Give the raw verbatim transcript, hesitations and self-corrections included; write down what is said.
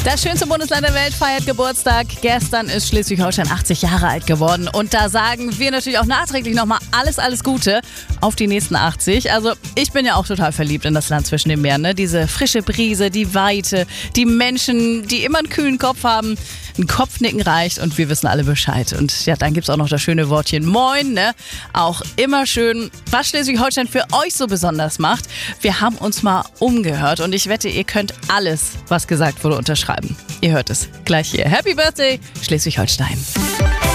Das schönste Bundesland der Welt feiert Geburtstag. Gestern ist Schleswig-Holstein achtzig Jahre alt geworden. Und da sagen wir natürlich auch nachträglich nochmal alles, alles Gute auf die nächsten achtzig. Also ich bin ja auch total verliebt in das Land zwischen den Meeren. Ne? Diese frische Brise, die Weite, die Menschen, die immer einen kühlen Kopf haben. Ein Kopfnicken reicht und wir wissen alle Bescheid. Und ja, dann gibt es auch noch das schöne Wortchen Moin. Ne? Auch immer schön, was Schleswig-Holstein für euch so besonders macht. Wir haben uns mal umgehört und ich wette, ihr könnt alles, was gesagt wurde, unterschreiben. Ihr hört es gleich hier. Happy Birthday, Schleswig-Holstein.